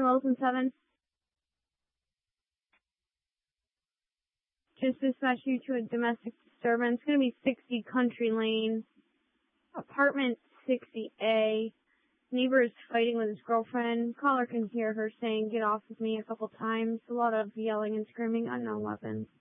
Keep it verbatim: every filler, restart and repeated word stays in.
Wilson seven. Just dispatched you to a domestic disturbance. It's going to be sixty Country Lane, apartment sixty A. Neighbor is fighting with his girlfriend. Caller can hear her saying, "Get off of me," a couple times. A lot of yelling and screaming, unknown weapons.